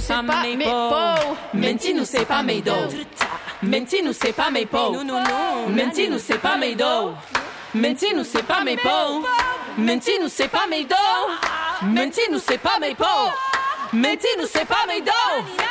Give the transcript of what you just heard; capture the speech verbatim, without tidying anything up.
c'est pas mes pots. Menti-nous, c'est pas mes dos. Menti-nous, c'est pas mes pots. Non, non, non. Menti-nous, c'est pas mes dos. Menti-nous, c'est pas mes pots. Menti-nous, c'est pas mes dos. Menti-nous, c'est pas mes pots. Menti-nous, c'est pas mes dos.